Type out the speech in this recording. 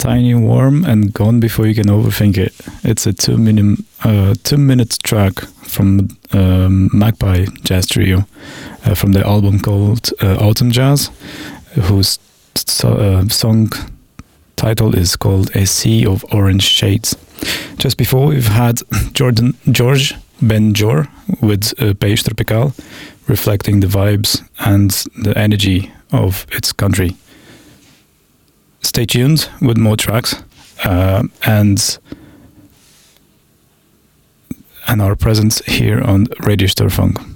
Tiny Worm and Gone Before You Can Overthink It. It's a 2-minute track from Magpie Jazz Trio from their album called Autumn Jazz, whose song title is called A Sea of Orange Shades. Just before, we've had George Ben-Jor with Pays Tropical, reflecting the vibes and the energy of its country. Stay tuned with more tracks and our presence here on Radio Sturfunk.